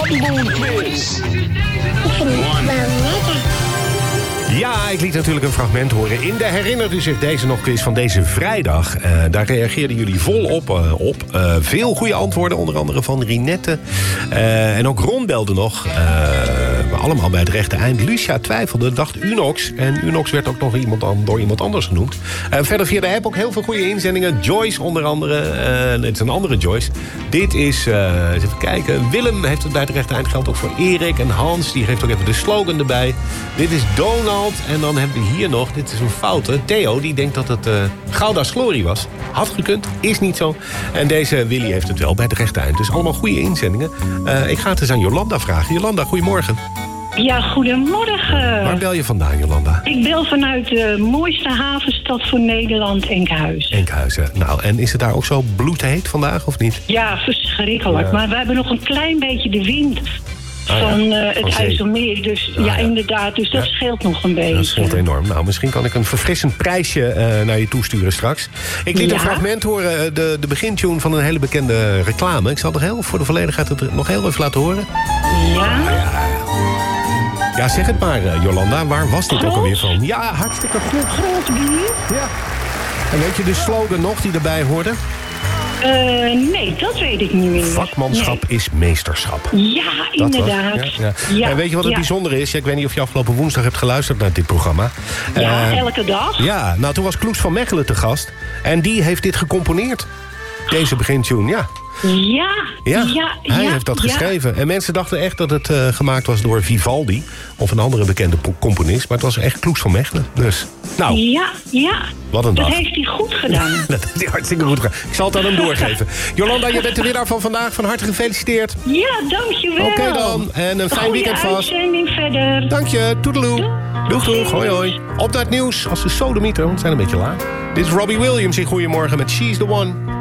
Quiz. Ik vind het wel lekker. Ja, ik liet natuurlijk een fragment horen. In de Herinnert u zich deze nog quiz van deze vrijdag. Daar reageerden jullie volop op. Veel goede antwoorden, onder andere van Rinette. En ook Ron belde nog. Allemaal bij het rechte eind. Lucia twijfelde, dacht Unox. En Unox werd ook nog door iemand anders genoemd. Verder via de app ook heel veel goede inzendingen. Joyce onder andere. Het is een andere Joyce. Dit is, eens even kijken. Willem heeft het bij het rechte eind. Geldt ook voor Erik. En Hans, die geeft ook even de slogan erbij. Dit is Donald. En dan hebben we hier nog, dit is een fout. Theo, die denkt dat het Gouda's Glorie was. Had gekund, is niet zo. En deze Willy heeft het wel bij het rechte eind. Dus allemaal goede inzendingen. Ik ga het eens aan Jolanda vragen. Jolanda, goedemorgen. Ja, goedemorgen. Waar bel je vandaan, Jolanda? Ik bel vanuit de mooiste havenstad van Nederland, Enkhuizen. Enkhuizen. Nou, en is het daar ook zo bloedheet vandaag, of niet? Ja, verschrikkelijk. Ja. Maar we hebben nog een klein beetje de wind van het IJsselmeer. Dus ja, inderdaad. Dus dat scheelt nog een beetje. Dat scheelt enorm. Nou, misschien kan ik een verfrissend prijsje naar je toesturen straks. Ik liet een fragment horen, de begintune van een hele bekende reclame. Ik zal er voor de volledigheid het nog heel even laten horen. Ja, zeg het maar, Jolanda. Waar was dit ook alweer van? Ja, hartstikke goed. Groot bier? Ja. En weet je de slogan nog die erbij hoorde? Nee, dat weet ik niet meer. Vakmanschap is meesterschap. Ja, inderdaad. Ja. En weet je wat het bijzondere is? Ik weet niet of je afgelopen woensdag hebt geluisterd naar dit programma. Ja, elke dag. Ja, nou toen was Kloes van Mechelen te gast. En die heeft dit gecomponeerd. Deze begintune, ja. Hij heeft dat geschreven. En mensen dachten echt dat het gemaakt was door Vivaldi. Of een andere bekende componist. Maar het was echt Kloes van Mechelen. Dus, nou. Ja. Wat een dag. Dat heeft hij goed gedaan. Dat heeft hij hartstikke goed gedaan. Ik zal het aan hem doorgeven. Jolanda, je bent de winnaar van vandaag. Van harte gefeliciteerd. Ja, dankjewel. Oké dan. En een fijn weekend vast. Uitzending verder. Dank je. Toedeloe. Doeg. Hoi. Op naar het nieuws. Als de sodemieter, want het zijn een beetje laat. Dit is Robbie Williams in Goedemorgen met She's the One.